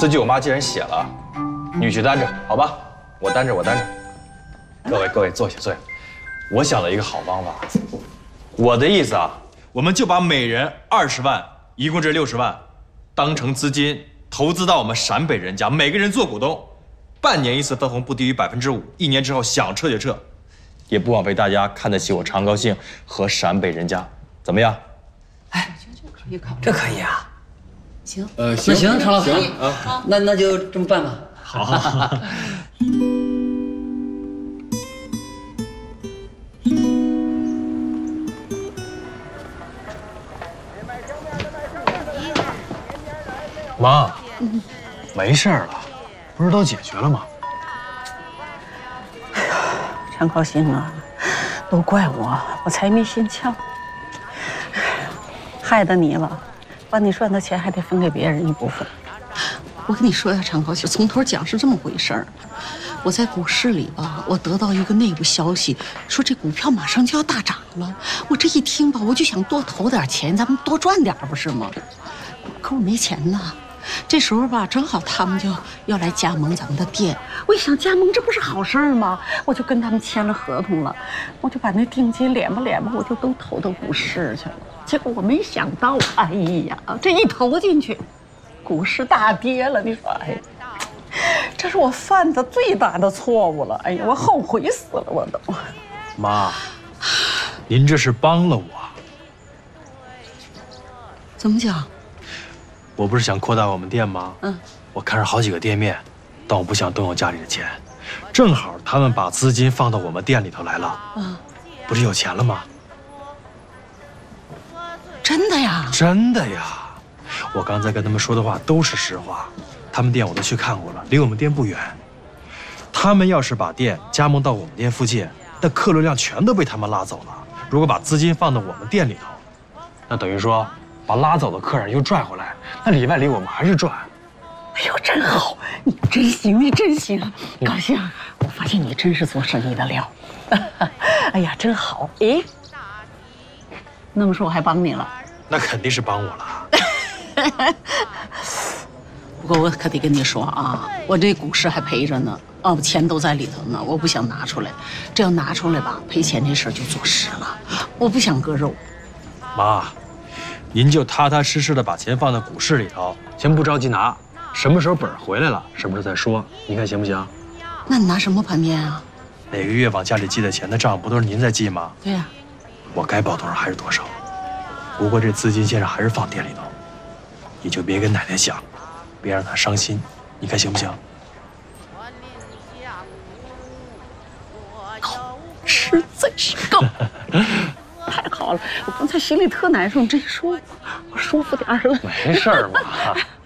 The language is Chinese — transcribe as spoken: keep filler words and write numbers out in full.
字据我妈既然写了，女婿担着，好吧？我担着，我担着。各位各位，坐下坐下。我想了一个好方法。我的意思啊，我们就把每人二十万，一共这六十万，当成资金投资到我们陕北人家，每个人做股东，半年一次分红不低于百分之五，一年之后想撤就撤，也不枉费大家看得起我长高兴和陕北人家，怎么样？ 哎，我觉得这可以考虑， 这可以啊。 行， 呃，行行，常老板行啊，那那就这么办吧。 好。妈，没事了，不是都解决了吗？ 哎呀，常高兴啊，都怪我，我财迷心窍，哎呀，害得你了，把你赚的钱还得分给别人一部分。 我跟你说呀，常高兴，从头讲是这么回事儿。我在股市里吧，我得到一个内部消息，说这股票马上就要大涨了。我这一听吧，我就想多投点钱，咱们多赚点，不是吗？可我没钱呐。这时候吧，正好他们就要来加盟咱们的店。我一想，加盟这不是好事儿吗？我就跟他们签了合同了，我就把那定金敛吧敛吧，我就都投到股市去了。结果我没想到，哎呀，这一投进去，股市大跌了。你说，哎呀，这是我犯的最大的错误了。哎呀，我后悔死了，我都。 妈，您这是帮了我。 怎么讲？ 我不是想扩大我们店吗？ 嗯， 我看上好几个店面，但我不想动用家里的钱，正好他们把资金放到我们店里头来了， 嗯， 不是有钱了吗？ 真的呀？ 真的呀！我刚才跟他们说的话都是实话，他们店我都去看过了，离我们店不远。他们要是把店加盟到我们店附近，那客流量全都被他们拉走了。如果把资金放到我们店里头，那等于说把拉走的客人又拽回来，那里外里我们还是赚。 哎呦，真好，你真行，你真行，高兴。我发现你真是做生意的料。哎呀，真好。哎，那么说我还帮你了？ 那肯定是帮我了。 不过我可得跟你说啊，我这股市还赔着呢，哦，钱都在里头呢，我不想拿出来。这要拿出来吧，赔钱这事儿就坐实了。我不想割肉。 妈，您就踏踏实实的把钱放在股市里头，先不着急拿，什么时候本儿回来了，什么时候再说，你看行不行？ 那你拿什么盘点啊？ 每个月往家里寄的钱的账不都是您在记吗？ 对呀。 我该报多少还是多少。不过这资金现在还是放店里头，你就别跟奶奶讲，别让她伤心，你看行不行？ 高，实在是高。太好了，我刚才心里特难受，你这一说，我舒服点儿了。 没事儿嘛。